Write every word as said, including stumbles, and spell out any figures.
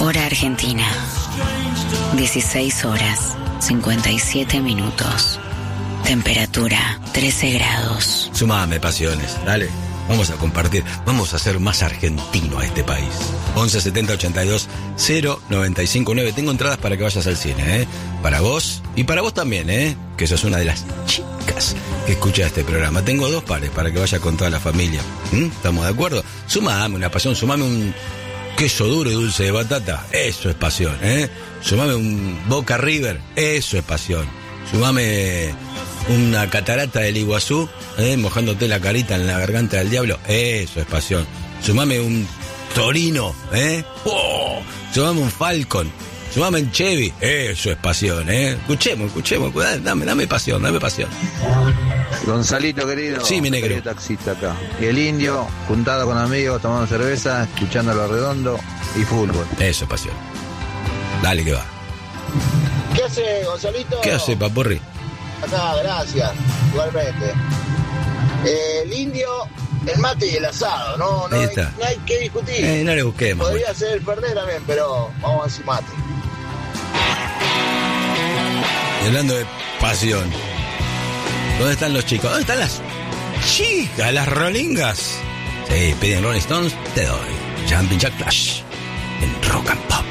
Hora Argentina. dieciséis horas, cincuenta y siete minutos. Temperatura, trece grados. Sumame, pasiones, dale. Vamos a compartir, vamos a hacer más argentino a este país. once setenta ochenta y dos cero noventa y cinco nueve. Tengo entradas para que vayas al cine, ¿eh? Para vos y para vos también, ¿eh? Que sos una de las chicas que escucha este programa. Tengo dos pares para que vaya con toda la familia. ¿Mm? ¿Estamos de acuerdo? Sumame una pasión, sumame un queso duro y dulce de batata. Eso es pasión, ¿eh? Sumame un Boca River. Eso es pasión. Sumame una catarata del Iguazú, ¿eh? Mojándote la carita en la garganta del diablo. Eso es pasión. Sumame un Torino, ¿eh? ¡Oh! Sumame un Falcon. Sumame un Chevy. Eso es pasión, ¿eh? Escuchemos, escuchemos. Dame, dame pasión, dame pasión. Gonzalito, querido. Sí, mi negro. Taxista acá. Y el indio, juntado con amigos, tomando cerveza, escuchando lo redondo y fútbol. Eso es pasión. Dale que va. ¿Qué hace, Gonzalito? ¿Qué hace, Papurri? Acá, gracias, igualmente. Eh, el indio, el mate y el asado, no, no, hay, no hay que discutir. Eh, no le busquemos. Podría bueno. ser el perder también, pero vamos a decir mate. Y hablando de pasión, ¿dónde están los chicos? ¿Dónde están las chicas, las rolingas? Sí, piden Rolling Stones, te doy. Jumping Jack Flash en Rock and Pop.